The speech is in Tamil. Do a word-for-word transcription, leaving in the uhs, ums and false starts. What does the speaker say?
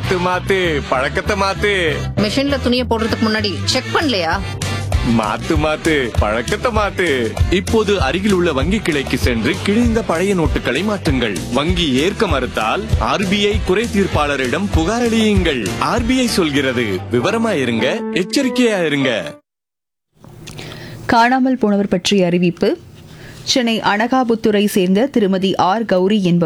மாத்து மாத்து பழக்கத்தை மாத்து. மிஷின்ல துணியை போடுறதுக்கு முன்னாடி செக் பண்ணலையா? மாத்து மாத்து பழக்கத்தை மாத்து. இப்போது அருகில் உள்ள வங்கி கிளைக்கு சென்று கிழிந்த பழைய நோட்டுகளை மாற்றுங்கள். வங்கி ஏற்க மறுத்தால் ஆர்பிஐ குறை தீர்ப்பாளரிடம் புகார் அளியுங்கள். ஆர்பிஐ சொல்கிறது, விவரமா இருங்க, எச்சரிக்கையா இருங்க. காணாமல் போனவர் பற்றிய அறிவிப்பு. சென்னை அனகாபுத்துரை சேர்ந்த திருமதி ஆர் கௌரி என்பவர்